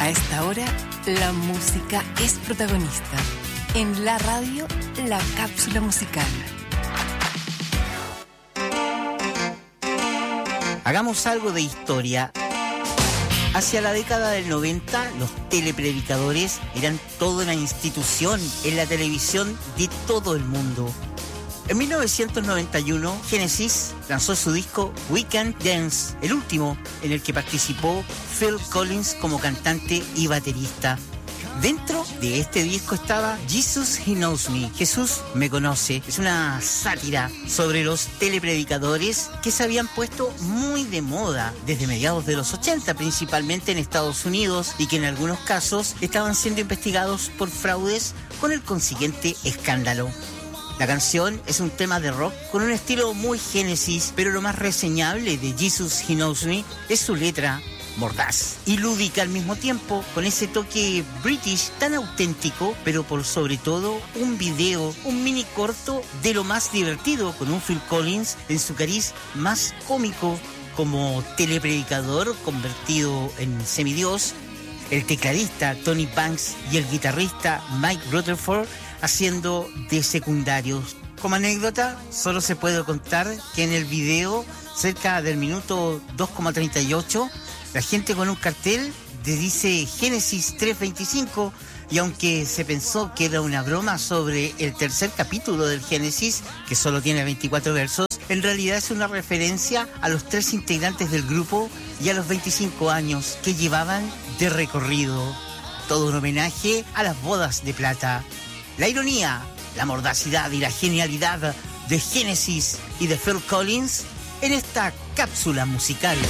A esta hora, la música es protagonista. En la radio, la cápsula musical. Hagamos algo de historia. Hacia la década del 90, los telepredicadores eran toda una institución en la televisión de todo el mundo. En 1991, Genesis lanzó su disco We Can Dance, el último en el que participó Phil Collins como cantante y baterista. Dentro de este disco estaba Jesus He Knows Me, Jesús me conoce. Es una sátira sobre los telepredicadores que se habían puesto muy de moda desde mediados de los 80, principalmente en Estados Unidos, y que en algunos casos estaban siendo investigados por fraudes con el consiguiente escándalo. La canción es un tema de rock con un estilo muy Genesis, pero lo más reseñable de Jesus He Knows Me es su letra, mordaz y lúdica al mismo tiempo, con ese toque british tan auténtico, pero por sobre todo un video, un mini corto de lo más divertido, con un Phil Collins en su cariz más cómico como telepredicador convertido en semidios, el tecladista Tony Banks y el guitarrista Mike Rutherford haciendo de secundarios. Como anécdota, solo se puede contar que en el video, cerca del minuto 2,38, la gente con un cartel dice Génesis 3:25, y aunque se pensó que era una broma sobre el tercer capítulo del Génesis, que solo tiene 24 versos, en realidad es una referencia a los 3 integrantes del grupo y a los 25 años que llevaban de recorrido. Todo un homenaje a las bodas de plata. La ironía, la mordacidad y la genialidad de Genesis y de Phil Collins en esta cápsula musical.